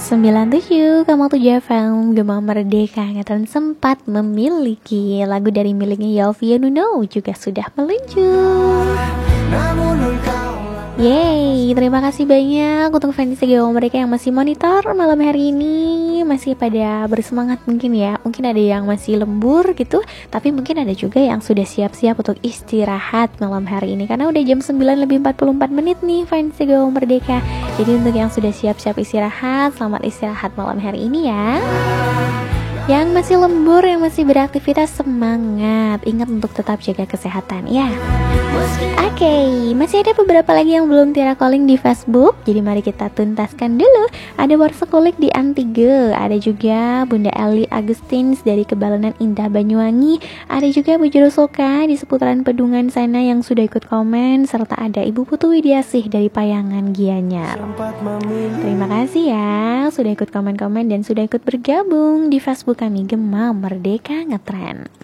97,7 FM Gema Merdeka Ngetren sempat memiliki lagu dari miliknya Yovie Nuno juga sudah meluncur. Yeay, terima kasih banyak untuk fans Gema Merdeka yang masih monitor malam hari ini. Masih pada bersemangat mungkin ya. Mungkin ada yang masih lembur gitu, tapi mungkin ada juga yang sudah siap-siap untuk istirahat malam hari ini. Karena udah jam 9:44 nih fans Gema Merdeka. Jadi untuk yang sudah siap-siap istirahat, selamat istirahat malam hari ini ya. Yang masih lembur, yang masih beraktivitas, semangat. Ingat untuk tetap jaga kesehatan ya. Oke, masih ada beberapa lagi yang belum Tiara calling di Facebook. Jadi mari kita tuntaskan dulu. Ada Warsekulik di Antige, ada juga Bunda Eli Agustins dari Kebalenan Indah Banyuwangi, ada juga Bu Jero Soka di seputaran Pedungan sana yang sudah ikut komen, serta ada Ibu Putu Widiasih dari Payangan Gianyar. Terima kasih ya sudah ikut komen-komen dan sudah ikut bergabung di Facebook kami Gema Merdeka Ngetren.